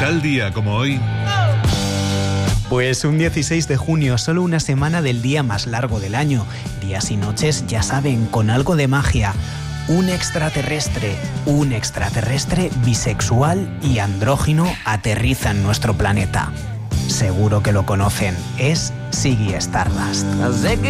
Tal día como hoy. Pues un 16 de junio, solo una semana del día más largo del año. Días y noches, ya saben, con algo de magia. Un extraterrestre bisexual y andrógino aterriza en nuestro planeta. Seguro que lo conocen, es Ziggy Stardust.